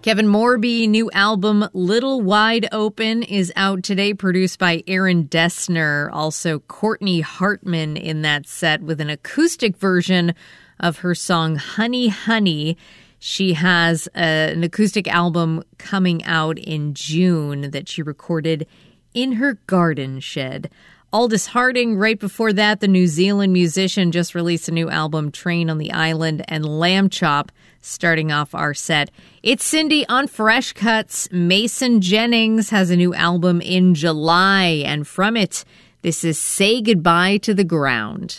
Kevin Morby, new album Little Wide Open is out today, produced by Aaron Dessner. Also, Courtney Hartman in that set with an acoustic version of her song Honey Honey. She has an acoustic album coming out in June that she recorded in her garden shed. Aldous Harding, right before that, the New Zealand musician, just released a new album, Train on the Island, and Lamb Chop, starting off our set. It's Cindy on Fresh Cuts. Mason Jennings has a new album in July, and from it, this is Say Goodbye to the Ground.